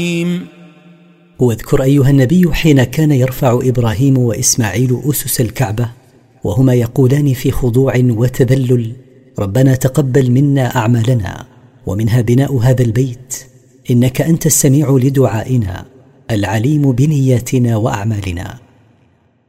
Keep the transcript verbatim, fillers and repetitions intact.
واذكر أيها النبي حين كان يرفع إبراهيم وإسماعيل أسس الكعبة وهما يقولان في خضوع وتذلل: ربنا تقبل منا أعمالنا، ومنها بناء هذا البيت، إنك أنت السميع لدعائنا العليم بنياتنا وأعمالنا.